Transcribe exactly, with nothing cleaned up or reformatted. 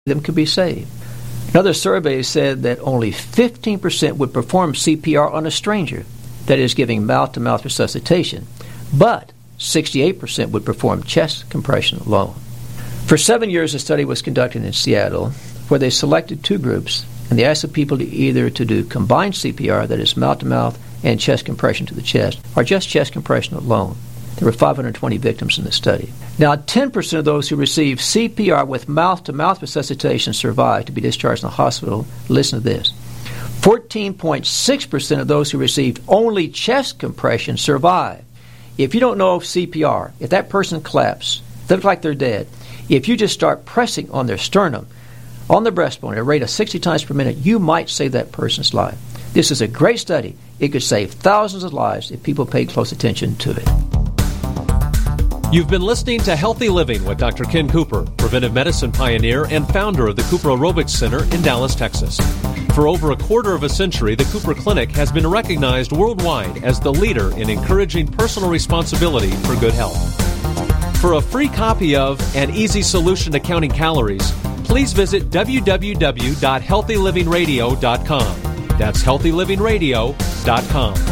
them could be saved. Another survey said that only fifteen percent would perform C P R on a stranger, that is, giving mouth-to-mouth resuscitation, but sixty-eight percent would perform chest compression alone. For seven years, a study was conducted in Seattle where they selected two groups, and they asked the people to either to do combined C P R, that is, mouth-to-mouth and chest compression to the chest, or just chest compression alone. There were five hundred twenty victims in the study. Now, ten percent of those who received C P R with mouth-to-mouth resuscitation survived to be discharged in the hospital. Listen to this. fourteen point six percent of those who received only chest compression survived. If you don't know C P R, if that person collapses, they look like they're dead, if you just start pressing on their sternum, on the breastbone at a rate of sixty times per minute, you might save that person's life. This is a great study. It could save thousands of lives if people paid close attention to it. You've been listening to Healthy Living with Doctor Ken Cooper, preventive medicine pioneer and founder of the Cooper Aerobics Center in Dallas, Texas. For over a quarter of a century, the Cooper Clinic has been recognized worldwide as the leader in encouraging personal responsibility for good health. For a free copy of An Easy Solution to Counting Calories, please visit w w w dot healthy living radio dot com. That's healthy living radio dot com.